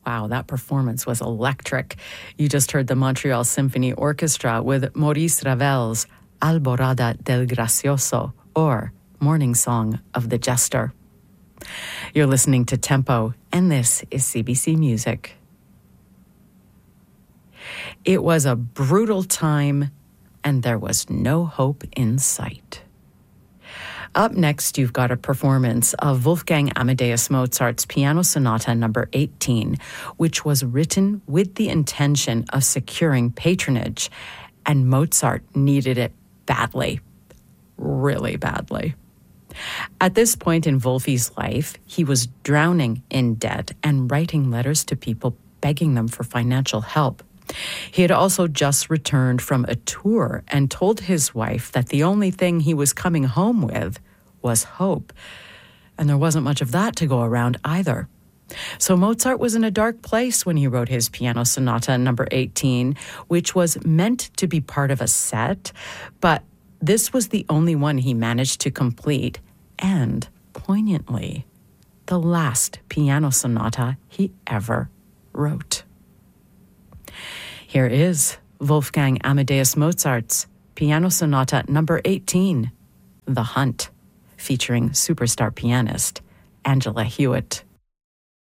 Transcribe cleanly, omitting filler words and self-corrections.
Wow, that performance was electric. You just heard the Montreal Symphony Orchestra with Maurice Ravel's Alborada del Gracioso, or Morning Song of the Jester. You're listening to Tempo, and this is CBC Music. It was a brutal time, and there was no hope in sight. Up next, you've got a performance of Wolfgang Amadeus Mozart's Piano Sonata No. 18, which was written with the intention of securing patronage, and Mozart needed it badly, really badly. At this point in Wolfi's life, he was drowning in debt and writing letters to people begging them for financial help. He had also just returned from a tour and told his wife that the only thing he was coming home with was hope. And there wasn't much of that to go around either. So Mozart was in a dark place when he wrote his Piano Sonata No. 18, which was meant to be part of a set, but this was the only one he managed to complete, and, poignantly, the last piano sonata he ever wrote. Here is Wolfgang Amadeus Mozart's Piano Sonata No. 18, The Hunt, featuring superstar pianist Angela Hewitt.